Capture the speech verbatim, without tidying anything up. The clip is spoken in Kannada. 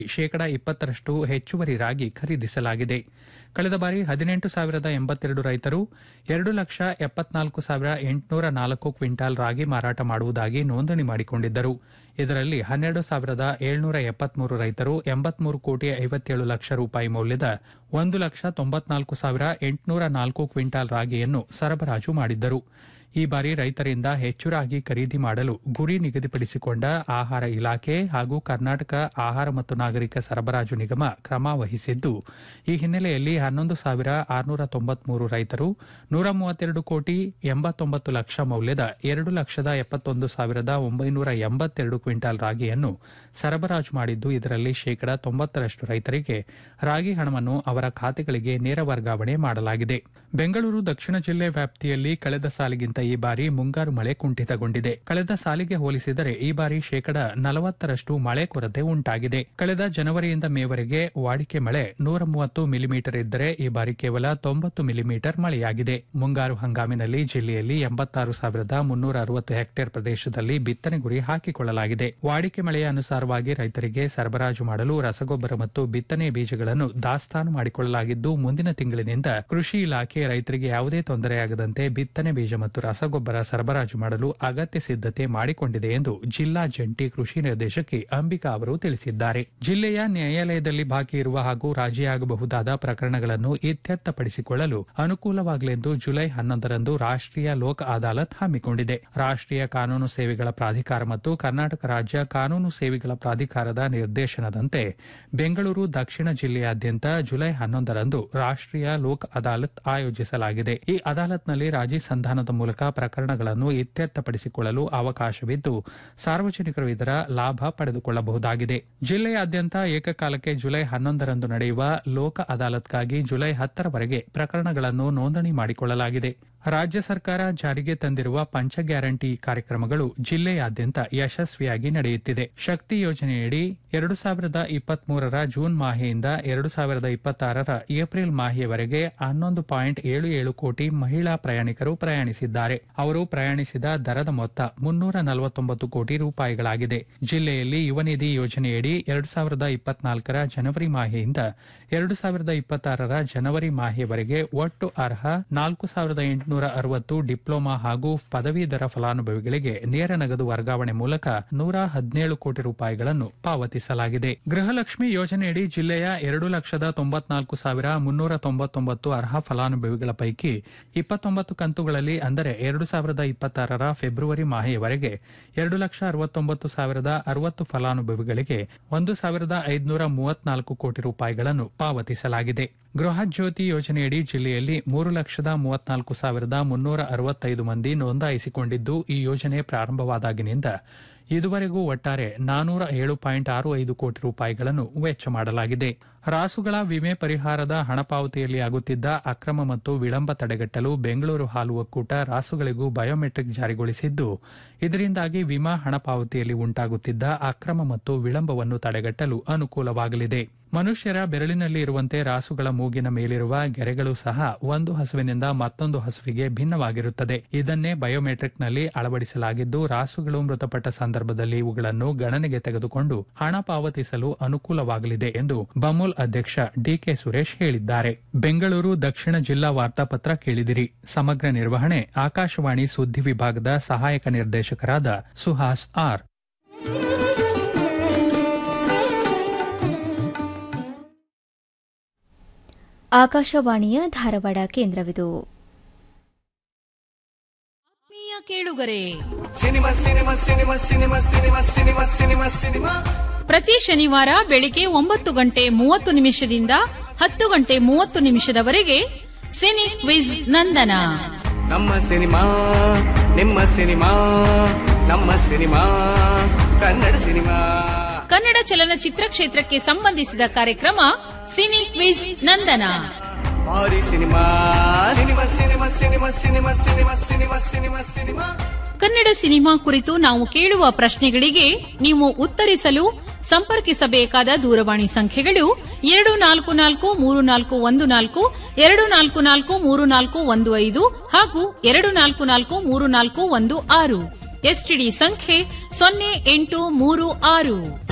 ಶೇಕಡಾ ಇಪ್ಪತ್ತರಷ್ಟು ಹೆಚ್ಚುವರಿ ರಾಗಿ ಖರೀದಿಸಲಾಗಿದೆ. ಕಳೆದ ಬಾರಿ ಹದಿನೆಂಟು ಸಾವಿರದ ಎಂಬತ್ತೆರಡು ರೈತರು ಎರಡು ಲಕ್ಷ ಎಪ್ಪತ್ನಾಲ್ಕು ಸಾವಿರ ಎಂಟುನೂರ ನಾಲ್ಕು ಕ್ವಿಂಟಾಲ್ ರಾಗಿ ಮಾರಾಟ ಮಾಡುವುದಾಗಿ ನೋಂದಣಿ ಮಾಡಿಕೊಂಡಿದ್ದರು. ಇದರಲ್ಲಿ ಹನ್ನೆರಡು ಸಾವಿರದ ಏಳ್ನೂರ ಎಪ್ಪತ್ಮೂರು ರೈತರು ಎಂಬತ್ಮೂರು ಕೋಟಿ ಐವತ್ತೇಳು ಲಕ್ಷ ರೂಪಾಯಿ ಮೌಲ್ಯದ ಒಂದು ಲಕ್ಷ ತೊಂಬತ್ನಾಲ್ಕು ಸಾವಿರ ಎಂಟುನೂರ ನಾಲ್ಕು ಕ್ವಿಂಟಾಲ್ ರಾಗಿಯನ್ನು ಸರಬರಾಜು ಮಾಡಿದ್ದರು. ಈ ಬಾರಿ ರೈತರಿಂದ ಹೆಚ್ಚು ರಾಗಿ ಖರೀದಿ ಮಾಡಲು ಗುರಿ ನಿಗದಿಪಡಿಸಿಕೊಂಡ ಆಹಾರ ಇಲಾಖೆ ಹಾಗೂ ಕರ್ನಾಟಕ ಆಹಾರ ಮತ್ತು ನಾಗರಿಕ ಸರಬರಾಜು ನಿಗಮ ಕ್ರಮ ವಹಿಸಿದ್ದು, ಈ ಹಿನ್ನೆಲೆಯಲ್ಲಿ ಹನ್ನೊಂದು ಸಾವಿರ ಆರುನೂರ ತೊಂಬತ್ಮೂರು ರೈತರು ನೂರ ಮೂವತ್ತೆರಡು ಕೋಟಿ ಎಂಬತ್ತೊಂಬತ್ತು ಲಕ್ಷ ಮೌಲ್ಯದ ಎರಡು ಲಕ್ಷದ ಎಪ್ಪತ್ತೊಂದು ಸಾವಿರದ ಒಂಬೈನೂರ ಎಂಬತ್ತೆರಡು ಕ್ವಿಂಟಾಲ್ ರಾಗಿಯನ್ನು ಸರಬರಾಜು ಮಾಡಿದ್ದು, ಇದರಲ್ಲಿ ಶೇಕಡಾ ತೊಂಬತ್ತರಷ್ಟು ರೈತರಿಗೆ ರಾಗಿ ಹಣವನ್ನು ಅವರ ಖಾತೆಗಳಿಗೆ ನೇರ ವರ್ಗಾವಣೆ ಮಾಡಲಾಗಿದೆ. ಬೆಂಗಳೂರು ದಕ್ಷಿಣ ಜಿಲ್ಲೆ ವ್ಯಾಪ್ತಿಯಲ್ಲಿ ಕಳೆದ ಸಾಲಿಗಿಂತ ಈ ಬಾರಿ ಮುಂಗಾರು ಮಳೆ ಕುಂಠಿತಗೊಂಡಿದೆ. ಕಳೆದ ಸಾಲಿಗೆ ಹೋಲಿಸಿದರೆ ಈ ಬಾರಿ ಶೇಕಡಾ ನಲವತ್ತರಷ್ಟು ಮಳೆ ಕೊರತೆ ಉಂಟಾಗಿದೆ. ಕಳೆದ ಜನವರಿಯಿಂದ ಮೇವರೆಗೆ ವಾಡಿಕೆ ಮಳೆ ನೂರ ಮೂವತ್ತು ಮಿಲಿಮೀಟರ್ ಇದ್ದರೆ ಈ ಬಾರಿ ಕೇವಲ ತೊಂಬತ್ತು ಮಿಲಿಮೀಟರ್ ಮಳೆಯಾಗಿದೆ. ಮುಂಗಾರು ಹಂಗಾಮಿನಲ್ಲಿ ಜಿಲ್ಲೆಯಲ್ಲಿ ಎಂಬತ್ತಾರು ಸಾವಿರದ ಮುನ್ನೂರ ಅರವತ್ತು ಹೆಕ್ಟೇರ್ ಪ್ರದೇಶದಲ್ಲಿ ಬಿತ್ತನೆ ಗುರಿ ಹಾಕಿಕೊಳ್ಳಲಾಗಿದೆ. ವಾಡಿಕೆ ಮಳೆಯ ಅನುಸಾರವಾಗಿ ರೈತರಿಗೆ ಸರಬರಾಜು ಮಾಡಲು ರಸಗೊಬ್ಬರ ಮತ್ತು ಬಿತ್ತನೆ ಬೀಜಗಳನ್ನು ದಾಸ್ತಾನು ಮಾಡಿಕೊಳ್ಳಲಾಗಿದ್ದು, ಮುಂದಿನ ತಿಂಗಳಿನಿಂದ ಕೃಷಿ ಇಲಾಖೆ ರೈತರಿಗೆ ಯಾವುದೇ ತೊಂದರೆಯಾಗದಂತೆ ಬಿತ್ತನೆ ಬೀಜ ಮತ್ತು ರಸಗೊಬ್ಬರ ಸರಬರಾಜು ಮಾಡಲು ಅಗತ್ಯ ಸಿದ್ಧತೆ ಮಾಡಿಕೊಂಡಿದೆ ಎಂದು ಜಿಲ್ಲಾ ಜಂಟಿ ಕೃಷಿ ನಿರ್ದೇಶಕಿ ಅಂಬಿಕಾ ಅವರು ತಿಳಿಸಿದ್ದಾರೆ. ಜಿಲ್ಲೆಯ ನ್ಯಾಯಾಲಯದಲ್ಲಿ ಬಾಕಿ ಇರುವ ಹಾಗೂ ರಾಜಿಯಾಗಬಹುದಾದ ಪ್ರಕರಣಗಳನ್ನು ಇತ್ಯರ್ಥಪಡಿಸಿಕೊಳ್ಳಲು ಅನುಕೂಲವಾಗಲೆಂದು ಜುಲೈ ಹನ್ನೊಂದರಂದು ರಾಷ್ಟ್ರೀಯ ಲೋಕ್ ಅದಾಲತ್ ಹಮ್ಮಿಕೊಂಡಿದೆ. ರಾಷ್ಟ್ರೀಯ ಕಾನೂನು ಸೇವೆಗಳ ಪ್ರಾಧಿಕಾರ ಮತ್ತು ಕರ್ನಾಟಕ ರಾಜ್ಯ ಕಾನೂನು ಸೇವೆಗಳ ಪ್ರಾಧಿಕಾರದ ನಿರ್ದೇಶನದಂತೆ ಬೆಂಗಳೂರು ದಕ್ಷಿಣ ಜಿಲ್ಲೆಯಾದ್ಯಂತ ಜುಲೈ ಹನ್ನೊಂದರಂದು ರಾಷ್ಟ್ರೀಯ ಲೋಕ್ ಅದಾಲತ್ ಆಯೋಜಿಸಲಾಗಿದೆ. ಈ ಅದಾಲತ್ನಲ್ಲಿ ರಾಜಿ ಸಂಧಾನದ ಮೂಲಕ ಪ್ರಕರಣಗಳನ್ನು ಇತ್ಯರ್ಥಪಡಿಸಿಕೊಳ್ಳಲು ಅವಕಾಶವಿದ್ದು, ಸಾರ್ವಜನಿಕರು ಇದರ ಲಾಭ ಪಡೆದುಕೊಳ್ಳಬಹುದಾಗಿದೆ. ಜಿಲ್ಲೆಯಾದ್ಯಂತ ಏಕಕಾಲಕ್ಕೆ ಜುಲೈ ಹನ್ನೊಂದರಂದು ನಡೆಯುವ ಲೋಕ ಅದಾಲತ್ಗಾಗಿ ಜುಲೈ ಹತ್ತರವರೆಗೆ ಪ್ರಕರಣಗಳನ್ನು ನೋಂದಣಿ ಮಾಡಿಕೊಳ್ಳಲಾಗಿದೆ. ರಾಜ್ಯ ಸರ್ಕಾರ ಜಾರಿಗೆ ತಂದಿರುವ ಪಂಚ ಗ್ಯಾರಂಟಿ ಕಾರ್ಯಕ್ರಮಗಳು ಜಿಲ್ಲೆಯಾದ್ಯಂತ ಯಶಸ್ವಿಯಾಗಿ ನಡೆಯುತ್ತಿದೆ. ಶಕ್ತಿ ಯೋಜನೆಯಡಿ ಎರಡು ಸಾವಿರದ ಇಪ್ಪತ್ಮೂರರ ಜೂನ್ ಮಾಹೆಯಿಂದ ಎರಡು ಸಾವಿರದ ಇಪ್ಪತ್ತಾರರ ಏಪ್ರಿಲ್ ಮಾಹೆಯವರೆಗೆ ಹನ್ನೊಂದು ಪಾಯಿಂಟ್ ಏಳು ಏಳು ಕೋಟಿ ಮಹಿಳಾ ಪ್ರಯಾಣಿಕರು ಪ್ರಯಾಣಿಸಿದ್ದಾರೆ. ಅವರು ಪ್ರಯಾಣಿಸಿದ ದರದ ಮೊತ್ತ ಮುನ್ನೂರ ನಲವತ್ತೊಂಬತ್ತು ಕೋಟಿ ರೂಪಾಯಿಗಳಾಗಿದೆ. ಜಿಲ್ಲೆಯಲ್ಲಿ ಯುವ ನಿಧಿ ಯೋಜನೆಯಡಿ ಎರಡು ಸಾವಿರದ ಇಪ್ಪತ್ನಾಲ್ಕರ ಜನವರಿ ಮಾಹೆಯಿಂದ ಎರಡು ಸಾವಿರದ ಇಪ್ಪತ್ತಾರರ ಜನವರಿ ಮಾಹೆಯವರೆಗೆ ಒಟ್ಟು ಅರ್ಹ ನಾಲ್ಕು ಸಾವಿರದ ಎಂಟುನೂರ ಅರವತ್ತು ಡಿಪ್ಲೊಮಾ ಹಾಗೂ ಪದವೀಧರ ಫಲಾನುಭವಿಗಳಿಗೆ ನೇರ ನಗದು ವರ್ಗಾವಣೆ ಮೂಲಕ ನೂರ ಹದಿನೇಳು ಕೋಟಿ ರೂಪಾಯಿಗಳನ್ನು ಪಾವತಿಸಲಾಗಿದೆ. ಗೃಹಲಕ್ಷ್ಮಿ ಯೋಜನೆಯಡಿ ಜಿಲ್ಲೆಯ ಎರಡು ಲಕ್ಷದ ತೊಂಬತ್ನಾಲ್ಕು ಸಾವಿರ ಮುನ್ನೂರ ತೊಂಬತ್ತೊಂಬತ್ತು ಅರ್ಹ ಫಲಾನುಭವಿಗಳ ಪೈಕಿ ಇಪ್ಪತ್ತೊಂಬತ್ತು ಕಂತುಗಳಲ್ಲಿ ಅಂದರೆ ಎರಡು ಸಾವಿರದ ಇಪ್ಪತ್ತಾರರ ಫೆಬ್ರವರಿ ಮಾಹೆಯವರೆಗೆ ಎರಡು ಲಕ್ಷ ಅರವತ್ತೊಂಬತ್ತು ಸಾವಿರದ ಅರವತ್ತು ಫಲಾನುಭವಿಗಳಿಗೆ ಒಂದು ಸಾವಿರದ ಐದುನೂರ ಮೂವತ್ನಾಲ್ಕು ಕೋಟಿ ರೂಪಾಯಿಗಳನ್ನು ಪಾವತಿಸಲಾಗಿದೆ. ಗೃಹ ಜ್ಯೋತಿ ಯೋಜನೆಯಡಿ ಜಿಲ್ಲೆಯಲ್ಲಿ ಮೂರು ಲಕ್ಷದ ಮೂವತ್ನಾಲ್ಕು ಸಾವಿರದ ಮುನ್ನೂರ ಅರವತ್ತೈದು ಮಂದಿ ನೋಂದಾಯಿಸಿಕೊಂಡಿದ್ದು, ಈ ಯೋಜನೆ ಪ್ರಾರಂಭವಾದಾಗಿನಿಂದ ಇದುವರೆಗೂ ಒಟ್ಟಾರೆ ನಾನೂರ ಏಳು ಪಾಯಿಂಟ್ ಆರು ಐದು ಕೋಟಿ ರೂಪಾಯಿಗಳನ್ನು ವೆಚ್ಚ ಮಾಡಲಾಗಿದೆ. ರಾಸುಗಳ ವಿಮೆ ಪರಿಹಾರದ ಹಣ ಪಾವತಿಯಲ್ಲಿ ಆಗುತ್ತಿದ್ದ ಅಕ್ರಮ ಮತ್ತು ವಿಳಂಬ ತಡೆಗಟ್ಟಲು ಬೆಂಗಳೂರು ಹಾಲು ಒಕ್ಕೂಟ ರಾಸುಗಳಿಗೂ ಬಯೋಮೆಟ್ರಿಕ್ ಜಾರಿಗೊಳಿಸಿದ್ದು, ಇದರಿಂದಾಗಿ ವಿಮಾ ಹಣ ಪಾವತಿಯಲ್ಲಿ ಉಂಟಾಗುತ್ತಿದ್ದ ಅಕ್ರಮ ಮತ್ತು ವಿಳಂಬವನ್ನು ತಡೆಗಟ್ಟಲು ಅನುಕೂಲವಾಗಲಿದೆ. ಮನುಷ್ಯರ ಬೆರಳಿನಲ್ಲಿ ಇರುವಂತೆ ರಾಸುಗಳ ಮೂಗಿನ ಮೇಲಿರುವ ಗೆರೆಗಳು ಸಹ ಒಂದು ಹಸುವಿನಿಂದ ಮತ್ತೊಂದು ಹಸುವಿಗೆ ಭಿನ್ನವಾಗಿರುತ್ತದೆ. ಇದನ್ನೇ ಬಯೋಮೆಟ್ರಿಕ್ನಲ್ಲಿ ಅಳವಡಿಸಲಾಗಿದ್ದು, ರಾಸುಗಳು ಮೃತಪಟ್ಟ ಸಂದರ್ಭದಲ್ಲಿ ಇವುಗಳನ್ನು ಗಣನೆಗೆ ತೆಗೆದುಕೊಂಡು ಹಣ ಪಾವತಿಸಲು ಅನುಕೂಲವಾಗಲಿದೆ ಎಂದು ಬಮೂಲ್ ಅಧ್ಯಕ್ಷ ಡಿಕೆ ಸುರೇಶ್ ಹೇಳಿದ್ದಾರೆ. ಬೆಂಗಳೂರು ದಕ್ಷಿಣ ಜಿಲ್ಲಾ ವಾರ್ತಾಪತ್ರ ಕೇಳಿದಿರಿ. ಸಮಗ್ರ ನಿರ್ವಹಣೆ ಆಕಾಶವಾಣಿ ಸುದ್ದಿ ವಿಭಾಗದ ಸಹಾಯಕ ನಿರ್ದೇಶಕರಾದ ಸುಹಾಸ್ ಆರ್. ಆಕಾಶವಾಣಿಯ ಧಾರವಾಡ ಕೇಂದ್ರವಿದು. ಆತ್ಮೀಯ ಕೇಳುಗರೆ, ಪ್ರತಿ ಶನಿವಾರ ಬೆಳಿಗ್ಗೆ ಒಂಬತ್ತು ಗಂಟೆ ಮೂವತ್ತು ನಿಮಿಷದಿಂದ ಹತ್ತು ಗಂಟೆ ಮೂವತ್ತು ನಿಮಿಷದವರೆಗೆ ಸಿನಿ ಕ್ವಿಜ್ ನಂದನ. ನಮ್ಮ ಸಿನಿಮಾ ನಿಮ್ಮ ಸಿನಿಮಾ ನಮ್ಮ ಸಿನಿಮಾ ಕನ್ನಡ ಸಿನಿಮಾ. ಕನ್ನಡ ಚಲನಚಿತ್ರ ಕ್ಷೇತ್ರಕ್ಕೆ ಸಂಬಂಧಿಸಿದ ಕಾರ್ಯಕ್ರಮ ಸಿನಿ ಕ್ವಿಜ್ ನಂದನ. ಭಾರಿ cinema cinema cinema cinema cinema cinema cinema cinema cinema. Kannada cinema ಕುರಿತು ನಾವು ಕೇಳುವ ಪ್ರಶ್ನೆಗಳಿಗೆ ನೀವು ಉತ್ತರಿಸಲು ಸಂಪರ್ಕಿಸಬೇಕಾದ ದೂರವಾಣಿ ಸಂಖ್ಯೆಗಳು ಎರಡು ನಾಲ್ಕು ನಾಲ್ಕು ಮೂರು ನಾಲ್ಕು ಒಂದು ನಾಲ್ಕು, ಎರಡು ನಾಲ್ಕು ನಾಲ್ಕು ಮೂರು ನಾಲ್ಕು ಒಂದು ಐದು ಹಾಗೂ ಎರಡು ನಾಲ್ಕು ನಾಲ್ಕು ಮೂರು ನಾಲ್ಕು ಒಂದು ಆರು. ಎಸ್ಟಿಡಿ ಸಂಖ್ಯೆ ಸೊನ್ನೆ ಎಂಟು ಮೂರು ಆರು.